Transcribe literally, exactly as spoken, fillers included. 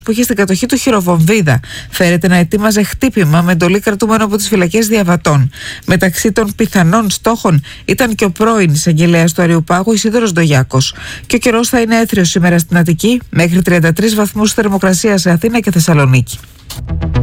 που είχε στην κατοχή του χειροβομβίδα. Φέρεται να ετοίμαζε χτύπημα με εντολή κρατούμενο από τις φυλακές Διαβατών. Μεταξύ των πιθανών στόχων ήταν και ο πρώην εισαγγελέας του Αριουπάγου Ισίδωρος Ντογιάκος. Και ο καιρός θα είναι έθριος σήμερα στην Αττική, μέχρι τριάντα τρεις βαθμούς θερμοκρασία σε Αθήνα και Θεσσαλονίκη.